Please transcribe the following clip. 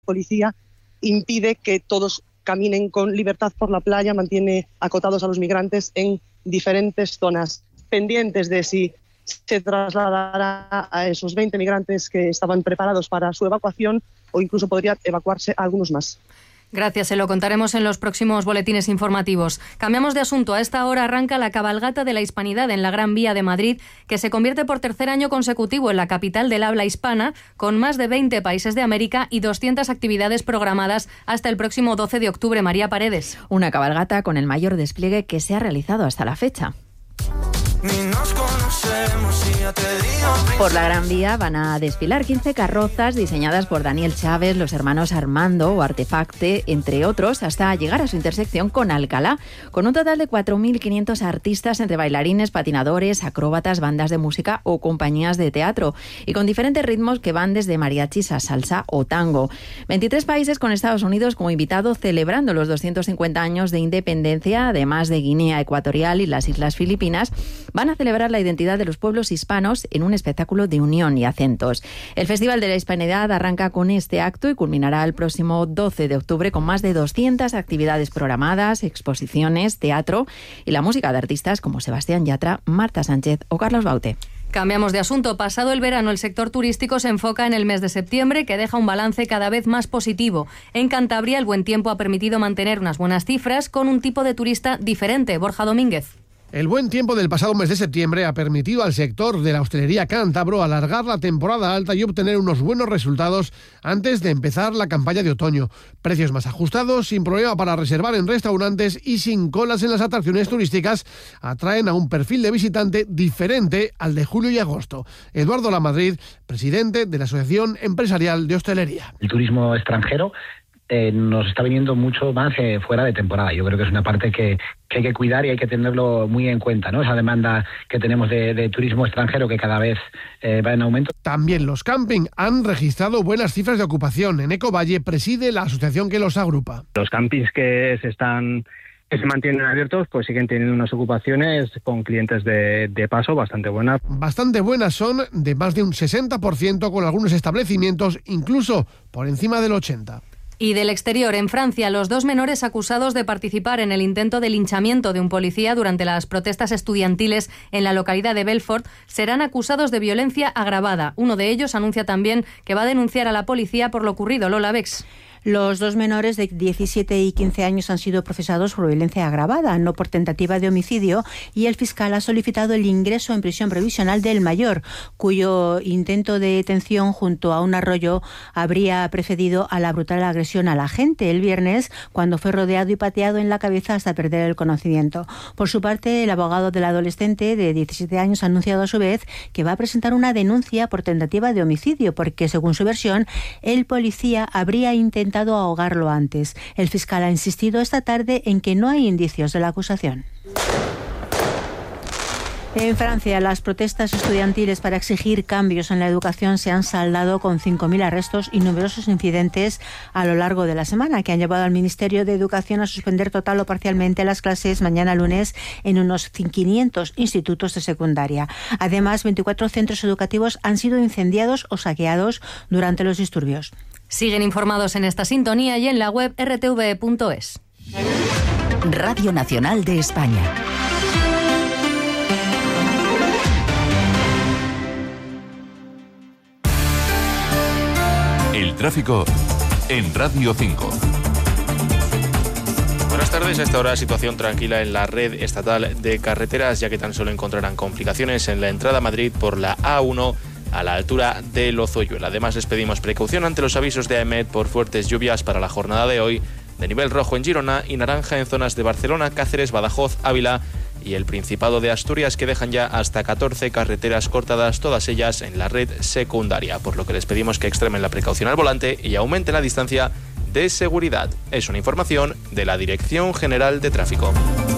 policía impide que todos caminen con libertad por la playa, mantiene acotados a los migrantes en diferentes zonas, pendientes de si se trasladará a esos 20 migrantes que estaban preparados para su evacuación o incluso podría evacuarse a algunos más. Gracias, se lo contaremos en los próximos boletines informativos. Cambiamos de asunto. A esta hora arranca la cabalgata de la Hispanidad en la Gran Vía de Madrid, que se convierte por tercer año consecutivo en la capital del habla hispana, con más de 20 países de América y 200 actividades programadas hasta el próximo 12 de octubre. María Paredes. Una cabalgata con el mayor despliegue que se ha realizado hasta la fecha. Por la Gran Vía van a desfilar 15 carrozas diseñadas por Daniel Chávez, los hermanos Armando o Artefacte, entre otros, hasta llegar a su intersección con Alcalá, con un total de 4.500 artistas entre bailarines, patinadores, acróbatas, bandas de música o compañías de teatro, y con diferentes ritmos que van desde mariachis a salsa o tango. 23 países con Estados Unidos como invitado celebrando los 250 años de independencia, además de Guinea Ecuatorial y las Islas Filipinas, van a celebrar la identidad de los pueblos hispanos en un espectáculo de unión y acentos. El Festival de la Hispanidad arranca con este acto y culminará el próximo 12 de octubre con más de 200 actividades programadas, exposiciones, teatro y la música de artistas como Sebastián Yatra, Marta Sánchez o Carlos Baute. Cambiamos de asunto. Pasado el verano, el sector turístico se enfoca en el mes de septiembre, que deja un balance cada vez más positivo. En Cantabria, el buen tiempo ha permitido mantener unas buenas cifras con un tipo de turista diferente. Borja Domínguez. El buen tiempo del pasado mes de septiembre ha permitido al sector de la hostelería cántabro alargar la temporada alta y obtener unos buenos resultados antes de empezar la campaña de otoño. Precios más ajustados, sin problema para reservar en restaurantes y sin colas en las atracciones turísticas, atraen a un perfil de visitante diferente al de julio y agosto. Eduardo Lamadrid, presidente de la Asociación Empresarial de Hostelería. El turismo extranjero nos está viniendo mucho más fuera de temporada. Yo creo que es una parte que hay que cuidar y hay que tenerlo muy en cuenta, ¿no? Esa demanda que tenemos de turismo extranjero que cada vez va en aumento. También los camping han registrado buenas cifras de ocupación. En Ecovalle preside la asociación que los agrupa. Los campings que se mantienen abiertos, pues siguen teniendo unas ocupaciones con clientes de paso bastante buenas. Bastante buenas son de más de un 60%, con algunos establecimientos incluso por encima del 80%. Y del exterior, en Francia, los dos menores acusados de participar en el intento de linchamiento de un policía durante las protestas estudiantiles en la localidad de Belfort serán acusados de violencia agravada. Uno de ellos anuncia también que va a denunciar a la policía por lo ocurrido. Lola Bex. Los dos menores de 17 y 15 años han sido procesados por violencia agravada, no por tentativa de homicidio, y el fiscal ha solicitado el ingreso en prisión provisional del mayor, cuyo intento de detención junto a un arroyo habría precedido a la brutal agresión al agente el viernes, cuando fue rodeado y pateado en la cabeza hasta perder el conocimiento. Por su parte, el abogado del adolescente de 17 años ha anunciado a su vez que va a presentar una denuncia por tentativa de homicidio, porque, según su versión, el policía habría intentado ahogarlo antes. El fiscal ha insistido esta tarde en que no hay indicios de la acusación. En Francia, las protestas estudiantiles para exigir cambios en la educación se han saldado con 5.000 arrestos y numerosos incidentes a lo largo de la semana, que han llevado al Ministerio de Educación a suspender total o parcialmente las clases mañana lunes en unos 500 institutos de secundaria. Además, 24 centros educativos han sido incendiados o saqueados durante los disturbios. Siguen informados en esta sintonía y en la web rtv.es. Radio Nacional de España. El tráfico en Radio 5. Buenas tardes. A esta hora situación tranquila en la red estatal de carreteras, ya que tan solo encontrarán complicaciones en la entrada a Madrid por la A1 a la altura de Lozoyuela. Además, les pedimos precaución ante los avisos de AEMET por fuertes lluvias para la jornada de hoy, de nivel rojo en Girona y naranja en zonas de Barcelona, Cáceres, Badajoz, Ávila y el Principado de Asturias, que dejan ya hasta 14 carreteras cortadas, todas ellas en la red secundaria, por lo que les pedimos que extremen la precaución al volante y aumenten la distancia de seguridad. Es una información de la Dirección General de Tráfico.